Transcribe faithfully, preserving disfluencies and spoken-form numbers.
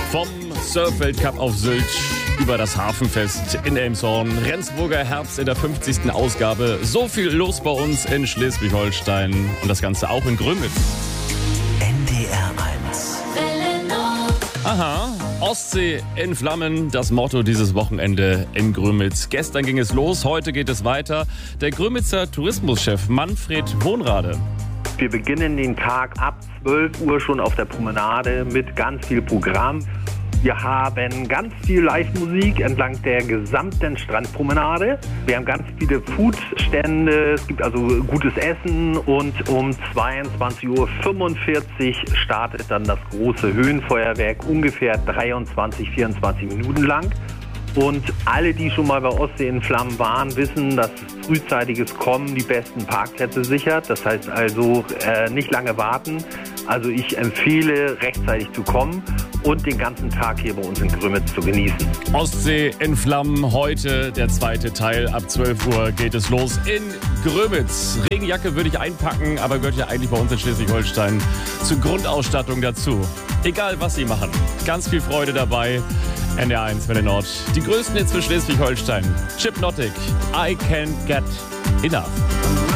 Vom Surfweltcup auf Sylt über das Hafenfest in Elmshorn, Rendsburger Herbst in der fünfzigsten Ausgabe. So viel los bei uns in Schleswig-Holstein und das Ganze auch in Grömitz. N D R eins. Aha, Ostsee in Flammen, das Motto dieses Wochenende in Grömitz. Gestern ging es los, heute geht es weiter. Der Grömitzer Tourismuschef Manfred Hohnrade. Wir beginnen den Tag ab zwölf Uhr schon auf der Promenade mit ganz viel Programm. Wir haben ganz viel Live-Musik entlang der gesamten Strandpromenade. Wir haben ganz viele Foodstände, es gibt also gutes Essen und um zweiundzwanzig Uhr fünfundvierzig startet dann das große Höhenfeuerwerk, ungefähr dreiundzwanzig, vierundzwanzig Minuten lang. Und alle, die schon mal bei Ostsee in Flammen waren, wissen, dass frühzeitiges Kommen die besten Parkplätze sichert. Das heißt also äh, nicht lange warten. Also ich empfehle, rechtzeitig zu kommen und den ganzen Tag hier bei uns in Grömitz zu genießen. Ostsee in Flammen, heute der zweite Teil. Ab zwölf Uhr geht es los in Grömitz. Regenjacke würde ich einpacken, aber gehört ja eigentlich bei uns in Schleswig-Holstein zur Grundausstattung dazu. Egal, was Sie machen. Ganz viel Freude dabei. N D R eins Welle Nord. Die größten jetzt für Schleswig-Holstein. Chipnotic, I Can't Get Enough.